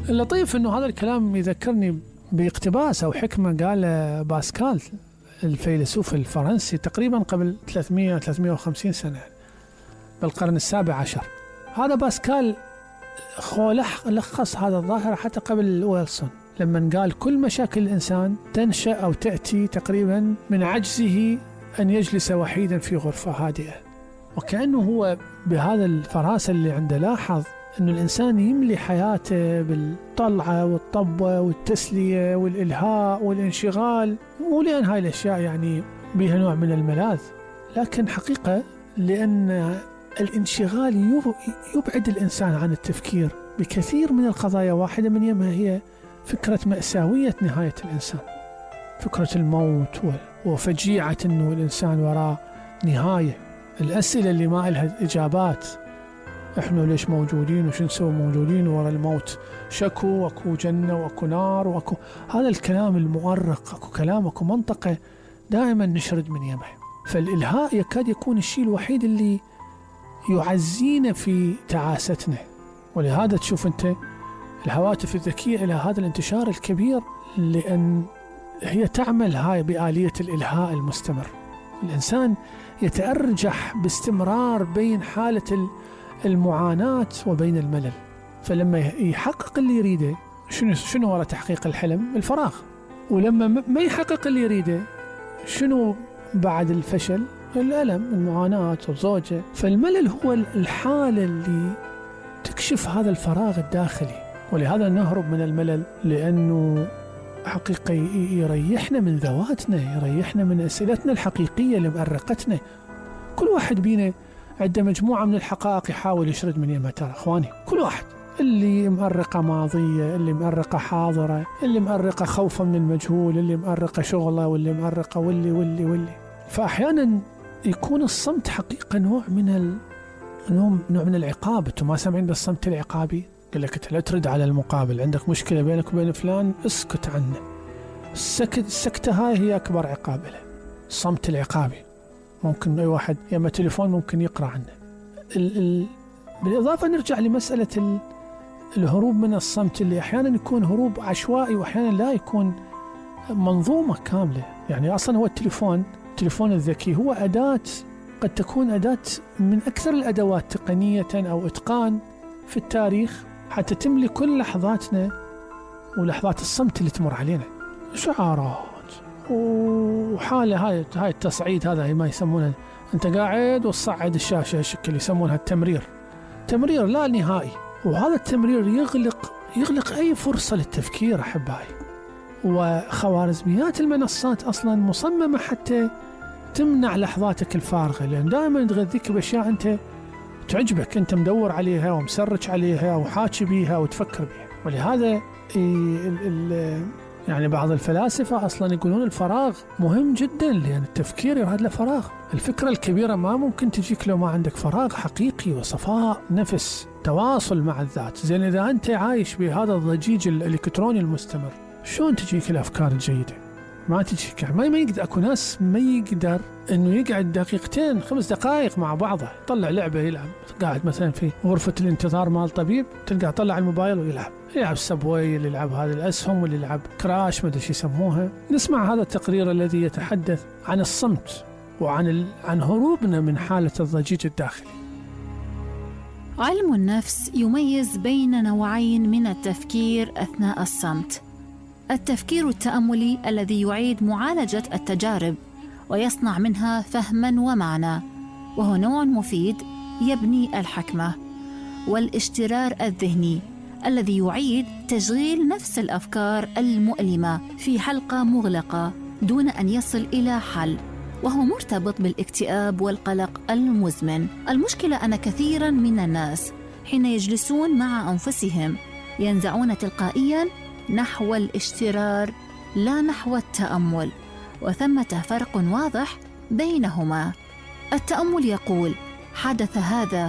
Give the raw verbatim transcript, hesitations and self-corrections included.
اللطيف أنه هذا الكلام يذكرني باقتباس أو حكمة قال باسكال الفيلسوف الفرنسي تقريبا قبل ثلاثمئة ثلاثمئة وخمسين سنة بالقرن السابع عشر. هذا باسكال لخص هذا الظاهرة حتى قبل ويلسون لما قال كل مشاكل الإنسان تنشأ أو تأتي تقريبا من عجزه أن يجلس وحيدا في غرفة هادئة. وكأنه هو بهذا الفراسة اللي عنده لاحظ أن الإنسان يملي حياته بالطلعة والطبة والتسلية والإلهاء والانشغال، مو لأن هاي الأشياء يعني بها نوع من الملاذ، لكن حقيقة لأن الانشغال يبعد الإنسان عن التفكير بكثير من القضايا. واحدة من يمها هي فكرة مأساوية نهاية الإنسان، فكرة الموت وفجيعة أنه الإنسان وراء نهاية، الأسئلة اللي ما لها إجابات، إحنا ليش موجودين وشو نسوي موجودين وراء الموت، شكو وأكو جنة وأكو نار وأكو هذا الكلام المؤرق، أكو كلام أكو منطقة دائما نشرد من يمه. فالإلهاء يكاد يكون الشيء الوحيد اللي يعزينا في تعاستنا. ولهذا تشوف أنت الهواتف الذكية إلى هذا الانتشار الكبير، لأن هي تعمل هاي بآلية الإلهاء المستمر. الإنسان يتأرجح باستمرار بين حالة المعاناة وبين الملل، فلما يحقق اللي يريده شنو شنو وراء تحقيق الحلم؟ الفراغ. ولما ما يحقق اللي يريده شنو بعد الفشل؟ الألم، المعاناة والزوجة. فالملل هو الحالة اللي تكشف هذا الفراغ الداخلي. ولهذا نهرب من الملل، لأنه حقيقة يريحنا من ذواتنا، يريحنا من أسئلتنا الحقيقية اللي مأرقتنا. كل واحد بينا عنده مجموعة من الحقائق يحاول يشرد من يمها. ترى أخواني كل واحد، اللي مأرقة ماضية، اللي مأرقة حاضرة، اللي مأرقة خوفا من المجهول، اللي مأرقة شغله، واللي مأرقة واللي واللي واللي فأحيانا يكون الصمت حقيقة نوع من ال... نوع من العقاب. أنتم ما سامعين بالصمت العقابي؟ قال لك لا ترد على المقابل، عندك مشكلة بينك وبين فلان اسكت عنه. السكت السكتة هاي هي أكبر عقاب له، الصمت العقابي. ممكن أي واحد يما تليفون ممكن يقرأ عنه. ال ال بالإضافة نرجع لمسألة ال الهروب من الصمت، اللي أحيانا يكون هروب عشوائي وأحيانا لا يكون منظومة كاملة. يعني أصلا هو التليفون التليفون الذكي هو أداة، قد تكون أداة من أكثر الأدوات تقنية أو إتقان في التاريخ، حتى تملي كل لحظاتنا ولحظات الصمت اللي تمر علينا. شعارات وحالة هاي هاي التصعيد، هذا ما يسمونه أنت قاعد وتصعد الشاشة شكل يسمونها التمرير، تمرير لا نهائي. وهذا التمرير يغلق يغلق أي فرصة للتفكير أحبائي. وخوارزميات المنصات أصلا مصممة حتى تمنع لحظاتك الفارغة، لأن دائما تغذيك بأشياء أنت تعجبك، أنت مدور عليها ومسرج عليها وحاكي بيها وتفكر بيها. ولهذا يعني بعض الفلاسفة أصلا يقولون الفراغ مهم جدا، لأن التفكير يراد له فراغ. الفكرة الكبيرة ما ممكن تجيك لو ما عندك فراغ حقيقي وصفاء نفس، تواصل مع الذات. زين إذا أنت عايش بهذا الضجيج الإلكتروني المستمر، شلون تجيك الأفكار الجيدة؟ ما تجيك. ما ما يقدر، أكو ناس ما يقدر إنه يقعد دقيقتين خمس دقائق مع بعضه، طلع لعبة يلعب. قاعد مثلا في غرفة الانتظار مع الطبيب، تلقى طلع الموبايل ويلعب، يلعب سبوي، اللي يلعب هذه الأسهم، واللي يلعب كراش، ما أدري شو يسموها. نسمع هذا التقرير الذي يتحدث عن الصمت وعن ال... عن هروبنا من حالة الضجيج الداخلي. علم النفس يميز بين نوعين من التفكير أثناء الصمت: التفكير التأملي الذي يعيد معالجة التجارب ويصنع منها فهما ومعنى، وهو نوع مفيد يبني الحكمة، والاشترار الذهني الذي يعيد تشغيل نفس الأفكار المؤلمة في حلقة مغلقة دون أن يصل إلى حل، وهو مرتبط بالاكتئاب والقلق المزمن. المشكلة أن كثيرا من الناس حين يجلسون مع أنفسهم ينزعون تلقائيا نحو الاشترار لا نحو التأمل، وثمة فرق واضح بينهما. التأمل يقول: حدث هذا